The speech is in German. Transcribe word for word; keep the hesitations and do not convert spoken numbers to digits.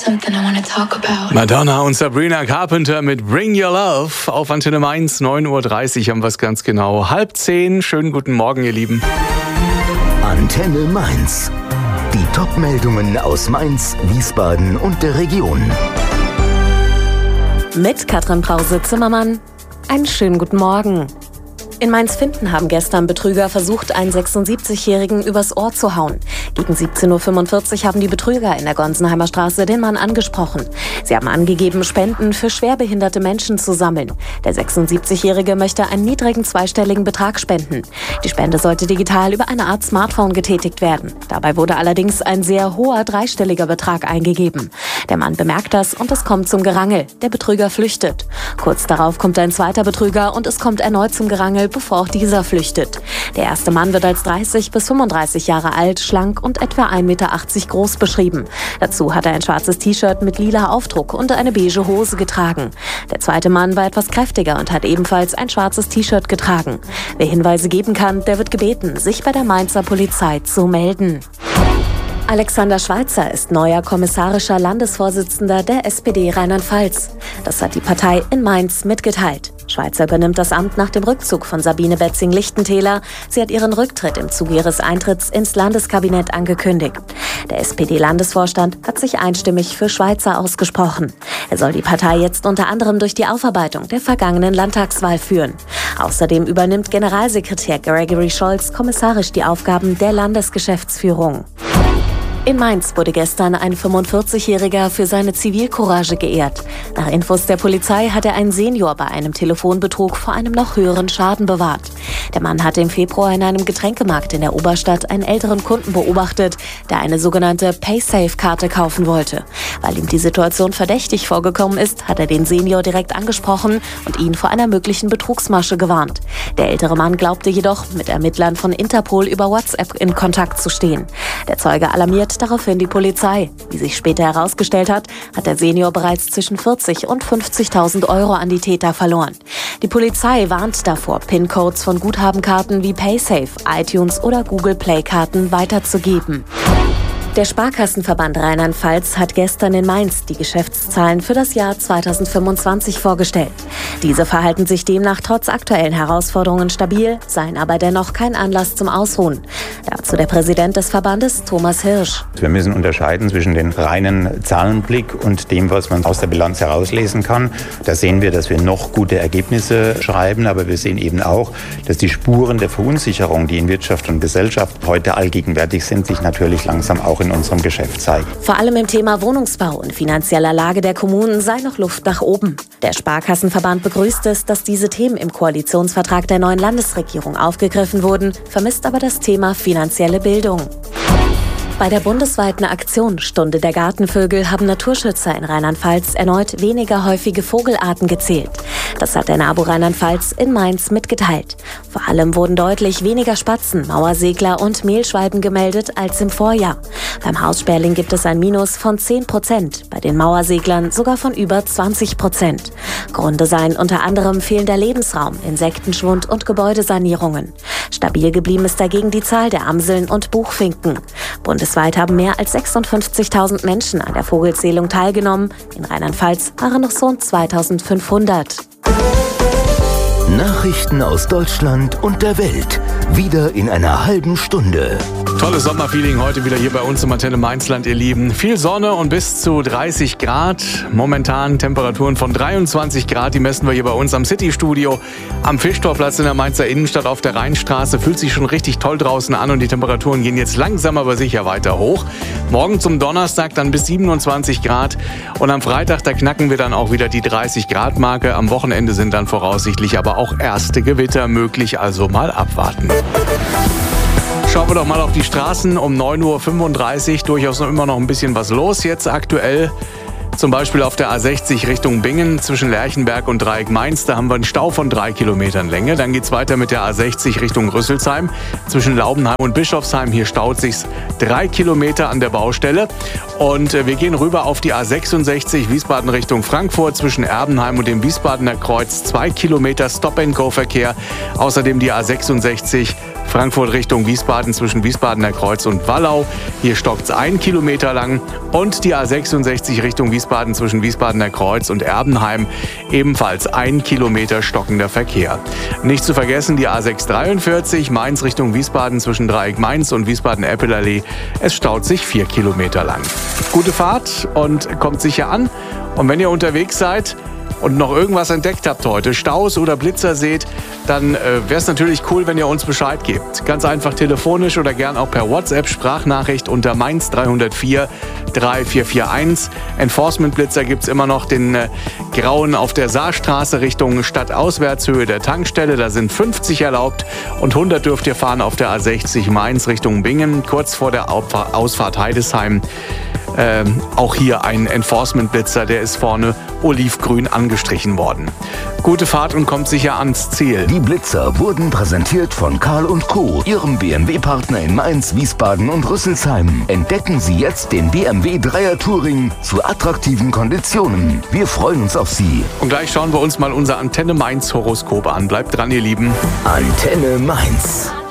something I wanna talk about. Madonna und Sabrina Carpenter mit Bring Your Love auf Antenne Mainz, neun Uhr dreißig haben wir es ganz genau. Halb zehn, schönen guten Morgen, ihr Lieben. Antenne Mainz. Die Top-Meldungen aus Mainz, Wiesbaden und der Region. Mit Katrin Brause-Zimmermann. Einen schönen guten Morgen. In Mainz-Finthen haben gestern Betrüger versucht, einen sechsundsiebzigjährigen übers Ohr zu hauen. Gegen siebzehn Uhr fünfundvierzig haben die Betrüger in der Gonsenheimer Straße den Mann angesprochen. Sie haben angegeben, Spenden für schwerbehinderte Menschen zu sammeln. Der sechsundsiebzigjährige möchte einen niedrigen zweistelligen Betrag spenden. Die Spende sollte digital über eine Art Smartphone getätigt werden. Dabei wurde allerdings ein sehr hoher dreistelliger Betrag eingegeben. Der Mann bemerkt das und es kommt zum Gerangel. Der Betrüger flüchtet. Kurz darauf kommt ein zweiter Betrüger und es kommt erneut zum Gerangel, bevor auch dieser flüchtet. Der erste Mann wird als dreißig bis fünfunddreißig Jahre alt, schlank und etwa ein Meter achtzig groß beschrieben. Dazu hat er ein schwarzes T-Shirt mit lila Aufdruck und eine beige Hose getragen. Der zweite Mann war etwas kräftiger und hat ebenfalls ein schwarzes T-Shirt getragen. Wer Hinweise geben kann, der wird gebeten, sich bei der Mainzer Polizei zu melden. Alexander Schweitzer ist neuer kommissarischer Landesvorsitzender der S P D Rheinland-Pfalz. Das hat die Partei in Mainz mitgeteilt. Schweitzer übernimmt das Amt nach dem Rückzug von Sabine Betzing-Lichtentäler. Sie hat ihren Rücktritt im Zuge ihres Eintritts ins Landeskabinett angekündigt. Der S P D-Landesvorstand hat sich einstimmig für Schweitzer ausgesprochen. Er soll die Partei jetzt unter anderem durch die Aufarbeitung der vergangenen Landtagswahl führen. Außerdem übernimmt Generalsekretär Gregory Scholz kommissarisch die Aufgaben der Landesgeschäftsführung. In Mainz wurde gestern ein fünfundvierzigjähriger für seine Zivilcourage geehrt. Nach Infos der Polizei hat er einen Senior bei einem Telefonbetrug vor einem noch höheren Schaden bewahrt. Der Mann hatte im Februar in einem Getränkemarkt in der Oberstadt einen älteren Kunden beobachtet, der eine sogenannte Paysafe-Karte kaufen wollte. Weil ihm die Situation verdächtig vorgekommen ist, hat er den Senior direkt angesprochen und ihn vor einer möglichen Betrugsmasche gewarnt. Der ältere Mann glaubte jedoch, mit Ermittlern von Interpol über WhatsApp in Kontakt zu stehen. Der Zeuge alarmiert daraufhin die Polizei. Wie sich später herausgestellt hat, hat der Senior bereits zwischen vierzig und fünfzigtausend Euro an die Täter verloren. Die Polizei warnt davor, PIN-Codes von Guthabenkarten wie Paysafe, iTunes oder Google Play-Karten weiterzugeben. Der Sparkassenverband Rheinland-Pfalz hat gestern in Mainz die Geschäftszahlen für das Jahr zweitausendfünfundzwanzig vorgestellt. Diese verhalten sich demnach trotz aktuellen Herausforderungen stabil, seien aber dennoch kein Anlass zum Ausruhen. Dazu der Präsident des Verbandes, Thomas Hirsch. Wir müssen unterscheiden zwischen dem reinen Zahlenblick und dem, was man aus der Bilanz herauslesen kann. Da sehen wir, dass wir noch gute Ergebnisse schreiben, aber wir sehen eben auch, dass die Spuren der Verunsicherung, die in Wirtschaft und Gesellschaft heute allgegenwärtig sind, sich natürlich langsam auch in in unserem Geschäft zeigen. Vor allem im Thema Wohnungsbau und finanzieller Lage der Kommunen sei noch Luft nach oben. Der Sparkassenverband begrüßt es, dass diese Themen im Koalitionsvertrag der neuen Landesregierung aufgegriffen wurden, vermisst aber das Thema finanzielle Bildung. Bei der bundesweiten Aktion Stunde der Gartenvögel haben Naturschützer in Rheinland-Pfalz erneut weniger häufige Vogelarten gezählt. Das hat der NABU Rheinland-Pfalz in Mainz mitgeteilt. Vor allem wurden deutlich weniger Spatzen, Mauersegler und Mehlschwalben gemeldet als im Vorjahr. Beim Haussperling gibt es ein Minus von zehn Prozent, bei den Mauerseglern sogar von über zwanzig Prozent. Gründe seien unter anderem fehlender Lebensraum, Insektenschwund und Gebäudesanierungen. Stabil geblieben ist dagegen die Zahl der Amseln und Buchfinken. Bundesweit haben mehr als sechsundfünfzigtausend Menschen an der Vogelzählung teilgenommen. In Rheinland-Pfalz waren es rund zweitausendfünfhundert. Nachrichten aus Deutschland und der Welt. Wieder in einer halben Stunde. Tolles Sommerfeeling heute wieder hier bei uns im Antenne Mainzland, ihr Lieben. Viel Sonne und bis zu dreißig Grad. Momentan Temperaturen von dreiundzwanzig Grad. Die messen wir hier bei uns am City-Studio. Am Fischtorplatz in der Mainzer Innenstadt auf der Rheinstraße. Fühlt sich schon richtig toll draußen an und die Temperaturen gehen jetzt langsam aber sicher weiter hoch. Morgen zum Donnerstag dann bis siebenundzwanzig Grad. Und am Freitag, da knacken wir dann auch wieder die dreißig Grad Marke. Am Wochenende sind dann voraussichtlich aber auch erste Gewitter möglich. Also mal abwarten. Schauen wir doch mal auf die Straßen um neun Uhr fünfunddreißig. Durchaus noch immer noch ein bisschen was los jetzt aktuell. Zum Beispiel auf der A sechzig Richtung Bingen zwischen Lerchenberg und Dreieck Mainz. Da haben wir einen Stau von drei Kilometern Länge. Dann geht es weiter mit der A sechzig Richtung Rüsselsheim zwischen Laubenheim und Bischofsheim. Hier staut sich's drei Kilometer an der Baustelle. Und wir gehen rüber auf die A sechsundsechzig Wiesbaden Richtung Frankfurt zwischen Erbenheim und dem Wiesbadener Kreuz. Zwei Kilometer Stop-and-Go-Verkehr. Außerdem die A sechsundsechzig Frankfurt Richtung Wiesbaden zwischen Wiesbadener Kreuz und Wallau. Hier stockt es ein Kilometer lang. Und die A sechsundsechzig Richtung Wiesbaden zwischen Wiesbadener Kreuz und Erbenheim. Ebenfalls ein Kilometer stockender Verkehr. Nicht zu vergessen die A sechshundertdreiundvierzig Mainz Richtung Wiesbaden zwischen Dreieck Mainz und Wiesbaden-Eppelallee. Es staut sich vier Kilometer lang. Gute Fahrt und kommt sicher an. Und wenn ihr unterwegs seid und noch irgendwas entdeckt habt heute, Staus oder Blitzer seht, dann äh, wäre es natürlich cool, wenn ihr uns Bescheid gebt. Ganz einfach telefonisch oder gern auch per WhatsApp-Sprachnachricht unter Mainz drei null vier drei vier vier eins. Enforcement-Blitzer gibt es immer noch, den äh, grauen auf der Saarstraße Richtung Stadtauswärtshöhe der Tankstelle. Da sind fünfzig erlaubt und hundert dürft ihr fahren auf der A sechzig Mainz Richtung Bingen, kurz vor der Ausfahrt Heidesheim. Ähm, auch hier ein Enforcement-Blitzer, der ist vorne olivgrün angestrichen worden. Gute Fahrt und kommt sicher ans Ziel. Die Blitzer wurden präsentiert von Karl und Co., Ihrem B M W-Partner in Mainz, Wiesbaden und Rüsselsheim. Entdecken Sie jetzt den B M W Dreier Touring zu attraktiven Konditionen. Wir freuen uns auf Sie. Und gleich schauen wir uns mal unser Antenne Mainz Horoskop an. Bleibt dran, ihr Lieben. Antenne Mainz.